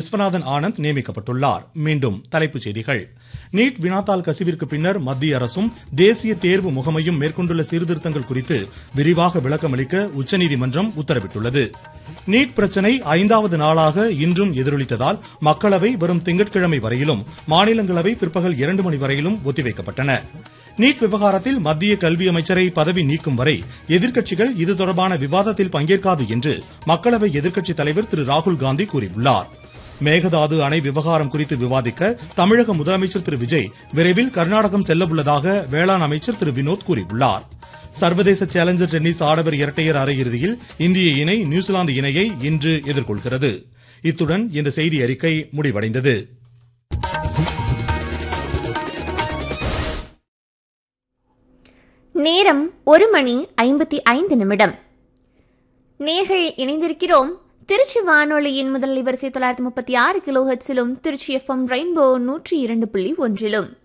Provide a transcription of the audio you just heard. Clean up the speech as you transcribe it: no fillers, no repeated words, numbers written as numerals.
விஸ்வநாதன் ஆனந்த் நியமிக்கப்பட்டுள்ளார். மீண்டும் தலைப்புச் செய்திகள். நீட் வினாத்தாள் கசிவிற்கு பின்னர் மத்திய அரசும் தேசிய தேர்வு முகமையும் மேற்கொண்டுள்ள சீர்திருத்தங்கள் குறித்து விரிவாக விளக்கமளிக்க உச்சநீதிமன்றம் உத்தரவிட்டுள்ளது. நீட் பிரச்சினை 5வது நாளாக இன்றும் எதிரொலித்ததால் மக்களவை வரும் திங்கட்கிழமை வரையிலும், மாநிலங்களவை பிற்பகல் 2 மணி வரையிலும் ஒத்திவைக்கப்பட்டன. நீட் விவகாரத்தில் மத்திய கல்வி அமைச்சரை பதவி நீக்கும் வரை எதிர்க்கட்சிகள் இது தொடர்பான விவாதத்தில் பங்கேற்காது என்று மக்களவை எதிர்க்கட்சித் தலைவர் திரு ராகுல்காந்தி கூறியுள்ளார். மேகதாது அணை விவகாரம் குறித்து விவாதிக்க தமிழக முதலமைச்சர் திரு விஜய் விரைவில் கர்நாடகம் செல்ல உள்ளதாக வேளாண் அமைச்சர் திரு வினோத் கூறியுள்ளார். சர்வதேச சேலஞ்சர் டென்னிஸ் ஆடவர் இரட்டையர் அரையிறுதியில் இந்திய இணை நியூசிலாந்து இணையை இன்று எதிர்கொள்கிறது. இத்துடன் இந்த செய்தி அறிக்கை முடிவடைந்தது. நேரம் 1:55. நேர்கள் இணைந்திருக்கிறோம் திருச்சி வானொலியின் முதல் வரிசை 936 கிலோஹெர்ட்ஸிலும், திருச்சி FM ரெயின்போ 102.1.